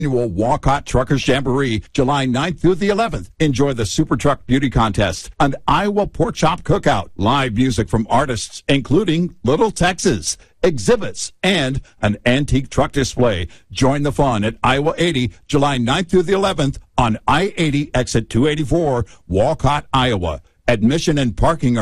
Annual Walcott Truckers Jamboree, July 9th through the 11th. Enjoy the Super Truck Beauty Contest, an Iowa Pork Chop Cookout, live music from artists, including Little Texas, exhibits, and an antique truck display. Join the fun at Iowa 80, July 9th through the 11th on I-80 exit 284, Walcott, Iowa. Admission and parking are